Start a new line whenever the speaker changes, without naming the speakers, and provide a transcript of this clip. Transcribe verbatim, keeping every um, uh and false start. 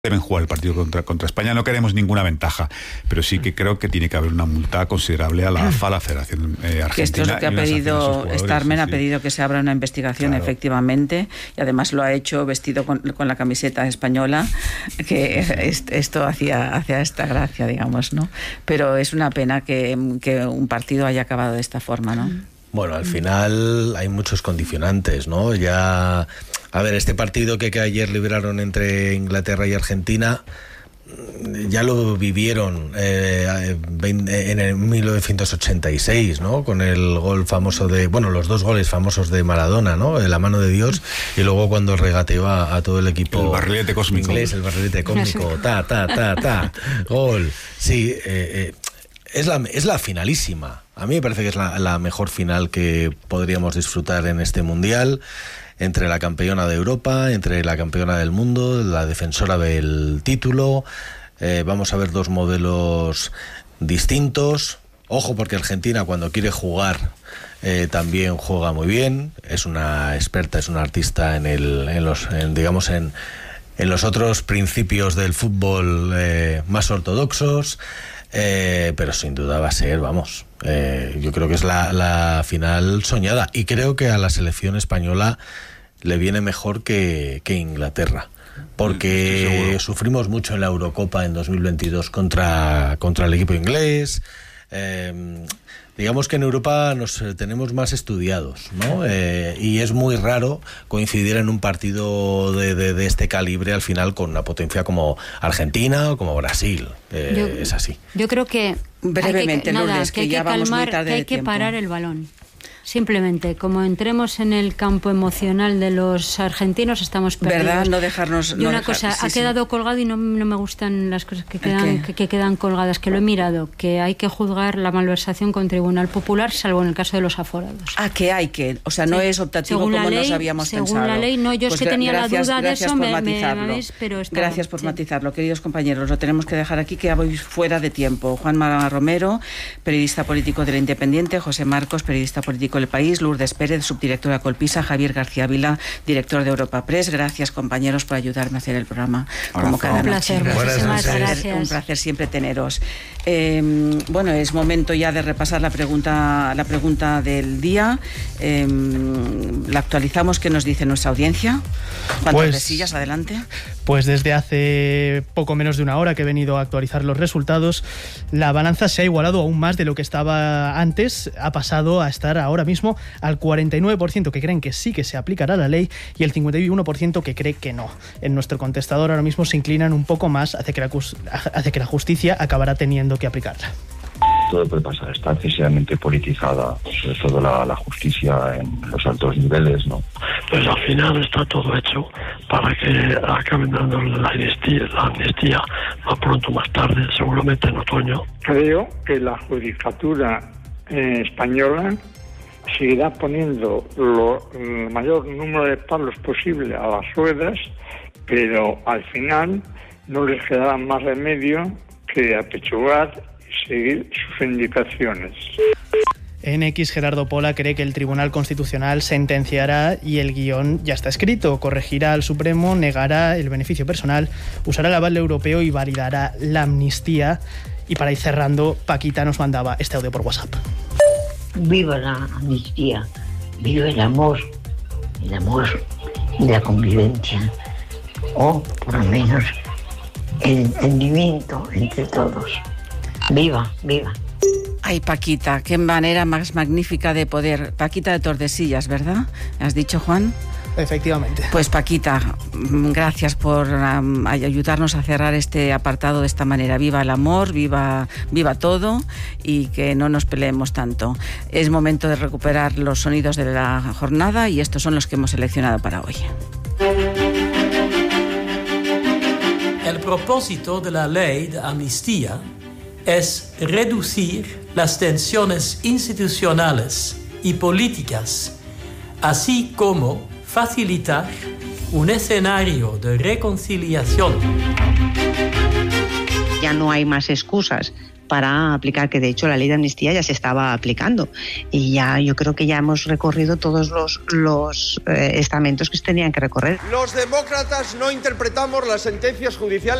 deben jugar el partido contra, contra España. No queremos ninguna ventaja, pero sí que creo que tiene que haber una multa considerable a la AFA, a la Federación eh, Argentina.
Que esto es lo que ha pedido Starmer, sí, sí. ha pedido que se abra una investigación, claro. efectivamente, y además lo ha hecho vestido con, con la camiseta española, que sí. esto hacía, hacía esta gracia, digamos, ¿no? Pero es una pena que, que un partido haya acabado de esta forma, ¿no?
Bueno, al final hay muchos condicionantes, ¿no? Ya, a ver, este partido que, que ayer libraron entre Inglaterra y Argentina, ya lo vivieron eh, en el mil novecientos ochenta y seis, ¿no? Con el gol famoso de, bueno, los dos goles famosos de Maradona, ¿no? De la mano de Dios, y luego cuando regateó a, a todo el equipo,
el barrilete cósmico
inglés, el barrilete cósmico, ta, ta, ta, ta, gol. Sí, eh, eh, es la, es la finalísima. A mí me parece que es la, la mejor final que podríamos disfrutar en este Mundial, entre la campeona de Europa, entre la campeona del mundo, la defensora del título. Eh, vamos a ver dos modelos distintos. Ojo, porque Argentina, cuando quiere jugar, eh, también juega muy bien. Es una experta, es una artista en el, en los, en, digamos, en, en los otros principios del fútbol eh, más ortodoxos. Eh, pero sin duda va a ser, vamos, eh, yo creo que es la, la final soñada, y creo que a la selección española le viene mejor que, que Inglaterra, porque sufrimos mucho en la Eurocopa en dos mil veintidós contra, contra el equipo inglés. Eh, digamos que en Europa nos eh, tenemos más estudiados, ¿no? Eh, y es muy raro coincidir en un partido de, de, de este calibre al final con una potencia como Argentina o como Brasil. Eh, yo, es así.
Yo creo que
brevemente,
hay que,
Lourdes,
nada,
que,
que hay
ya
que
vamos
calmar,
muy tarde
que hay
de
que
tiempo.
parar el balón. Simplemente, como entremos en el campo emocional de los argentinos, estamos perdidos.
¿Verdad? No dejarnos...
Y
no
una
dejar,
cosa,
sí,
ha
sí.
quedado colgado y no, no me gustan las cosas que quedan, que, que quedan colgadas, que lo he mirado, que hay que juzgar la malversación con Tribunal Popular, salvo en el caso de los aforados.
Ah, que hay que... O sea, no sí. es optativo
según
como
ley,
nos habíamos
según
pensado.
Según la ley, no, yo
pues
es que tenía
gracias,
la duda de eso, me,
matizarlo.
me habéis, pero estaba,
Gracias por
sí.
matizarlo, queridos compañeros. Lo tenemos que dejar aquí, que ya voy fuera de tiempo. Juan Mara Romero, periodista político del Independiente, José Marcos, periodista político del País, Lourdes Pérez, subdirectora Colpisa, Javier García Vila, director de Europa Press. Gracias, compañeros, por ayudarme a hacer el programa.
Ahora,
como cada
un placer,
noche.
muchísimas gracias.
Un placer siempre teneros. Eh, bueno, es momento ya de repasar la pregunta, la pregunta del día. Eh, la actualizamos. ¿Qué nos dice nuestra audiencia? ¿Cuántas
pues,
sillas? Adelante.
Pues desde hace poco menos de una hora que he venido a actualizar los resultados, la balanza se ha igualado aún más de lo que estaba antes. Ha pasado a estar ahora mismo al cuarenta y nueve por ciento que creen que sí que se aplicará la ley y el cincuenta y uno por ciento que cree que no. En nuestro contestador ahora mismo se inclinan un poco más hacia que la, hacia que la justicia acabará teniendo que aplicarla.
Todo puede pasar, está excesivamente politizada, sobre todo la, la justicia en los altos niveles, ¿no?
Pues al final está todo hecho para que acaben dando la amnistía, la amnistía más pronto más tarde, seguramente en otoño.
Creo que la judicatura eh, española seguirá poniendo lo, el mayor número de palos posible a las ruedas, pero al final no les quedará más remedio que apechugar y seguir sus indicaciones.
En X, Gerardo Pola cree que el Tribunal Constitucional sentenciará y el guión ya está escrito. Corregirá al Supremo, negará el beneficio personal, usará el aval europeo y validará la amnistía. Y para ir cerrando, Paquita nos mandaba este audio por WhatsApp.
Viva la amnistía, viva el amor, el amor y la convivencia, o por lo menos el entendimiento entre todos. Viva, viva.
Ay, Paquita, qué manera más magnífica de poder. Paquita de Tordesillas, ¿verdad? ¿Has dicho, Juan?
Efectivamente.
Pues Paquita, gracias por um, ayudarnos a cerrar este apartado de esta manera. Viva el amor, viva, viva todo y que no nos peleemos tanto. Es momento de recuperar los sonidos de la jornada y estos son los que hemos seleccionado para hoy.
El propósito de la ley de amnistía es reducir las tensiones institucionales y políticas, así como facilitar un escenario de reconciliación.
ya no hay más excusas para aplicar, que de hecho la ley de amnistía ya se estaba aplicando y ya yo creo que ya hemos recorrido todos los, los eh, estamentos que se tenían que recorrer.
Los demócratas no interpretamos las sentencias judiciales